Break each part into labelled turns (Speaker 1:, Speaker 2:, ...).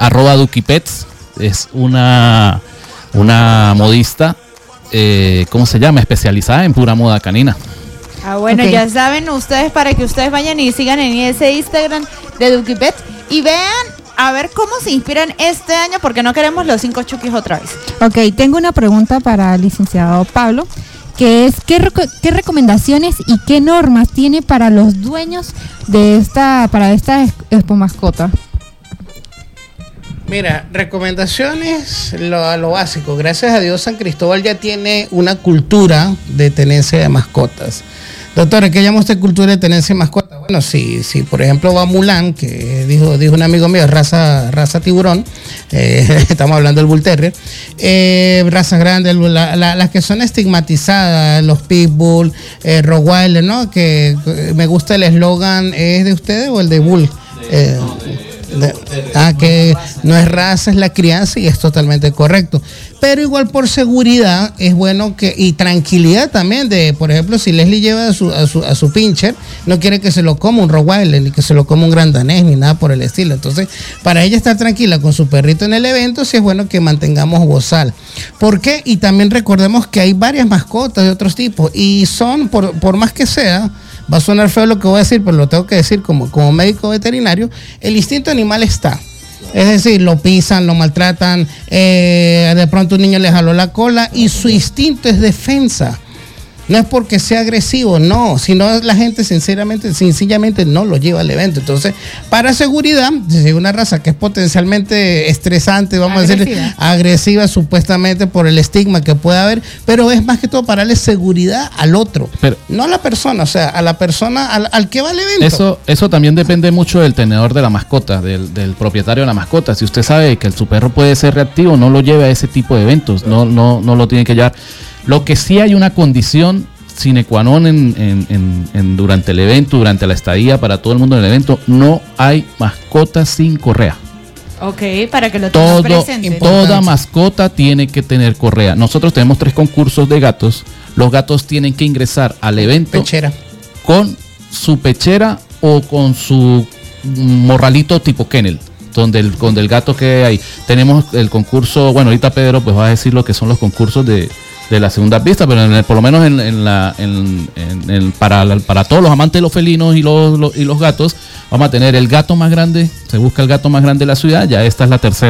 Speaker 1: @DukiPets, es una modista, ¿cómo se llama? Especializada en pura moda canina.
Speaker 2: Bueno, ya saben ustedes, para que ustedes vayan y sigan en ese Instagram de DukiPets y vean a ver cómo se inspiran este año, porque no queremos los 5 Chukis otra vez.
Speaker 3: Ok, tengo una pregunta para el licenciado Pablo, que es ¿qué recomendaciones y qué normas tiene para los dueños de esta expo mascota?
Speaker 4: Mira, recomendaciones, lo básico. Gracias a Dios, San Cristóbal ya tiene una cultura de tenencia de mascotas. Doctora, ¿qué llama usted cultura de tenencia de mascotas? Bueno, si por ejemplo va Mulan, que dijo un amigo mío, raza tiburón, estamos hablando del Bull Terrier, razas grandes, las que son estigmatizadas, los Pitbull, Rottweiler, ¿no? Que me gusta el eslogan, ¿es de ustedes o el de Bull? Que no es raza, es la crianza, y es totalmente correcto. Pero igual, por seguridad es bueno y tranquilidad también, por ejemplo, si Leslie lleva a su pincher, no quiere que se lo coma un Rottweiler, ni que se lo coma un gran danés, ni nada por el estilo. Entonces, para ella estar tranquila con su perrito en el evento, sí es bueno que mantengamos bozal. ¿Por qué? Y también recordemos que hay varias mascotas de otros tipos, y son, por más que sea, va a sonar feo lo que voy a decir, pero lo tengo que decir como médico veterinario, el instinto animal está. Es decir, lo pisan, lo maltratan, de pronto un niño le jaló la cola y su instinto es defensa. No es porque sea agresivo, no, sino la gente sencillamente no lo lleva al evento. Entonces, para seguridad, si hay una raza que es potencialmente estresante, vamos a decir, agresiva supuestamente por el estigma que puede haber, pero es más que todo para darle seguridad al otro, pero no a la persona, o sea, a la persona, al que va al evento.
Speaker 1: Eso también depende mucho del tenedor de la mascota, del propietario de la mascota. Si usted sabe que su perro puede ser reactivo, no lo lleve a ese tipo de eventos, no lo tiene que llevar. Lo que sí hay una condición sine qua non durante el evento, durante la estadía, para todo el mundo en el evento: no hay mascotas sin correa.
Speaker 2: Ok, para que lo tengan presente.
Speaker 1: Toda mascota tiene que tener correa. Nosotros tenemos 3 concursos de gatos. Los gatos tienen que ingresar al evento con su pechera o con su morralito tipo kennel, donde el gato que hay. Tenemos el concurso, bueno, ahorita Pedro pues va a decir lo que son los concursos de la segunda pista, pero por lo menos para todos los amantes de los felinos y los gatos, vamos a tener el gato más grande. Se busca el gato más grande de la ciudad. Ya esta es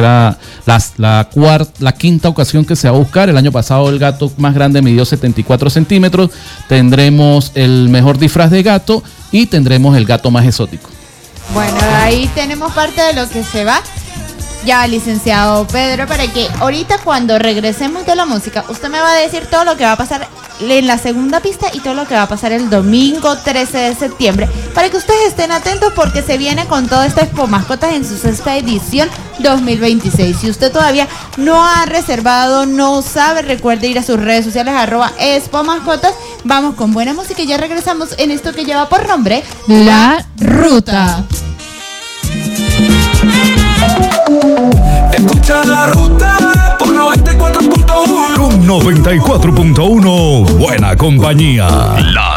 Speaker 1: la quinta ocasión que se va a buscar. El año pasado el gato más grande midió 74 centímetros. Tendremos el mejor disfraz de gato y tendremos el gato más exótico.
Speaker 2: Bueno, ahí tenemos parte de lo que se va. Ya, licenciado Pedro, para que ahorita cuando regresemos de la música, usted me va a decir todo lo que va a pasar en la segunda pista y todo lo que va a pasar el domingo 13 de septiembre, para que ustedes estén atentos, porque se viene con toda esta Expo Mascotas en su 6ª edición 2026. Si usted todavía no ha reservado, no sabe, recuerde ir a sus redes sociales @Expo Mascotas. Vamos con buena música y ya regresamos en esto que lleva por nombre La Ruta.
Speaker 5: Escucha La Ruta por 94.1.
Speaker 6: Con 94.1, buena compañía. La